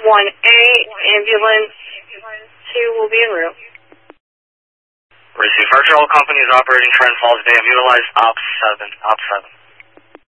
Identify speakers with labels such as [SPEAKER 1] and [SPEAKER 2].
[SPEAKER 1] 1A, ambulance 2 will be en route.
[SPEAKER 2] Receive. Virtual company is operating Trent Falls Dam. Utilize Op 7. Op 7.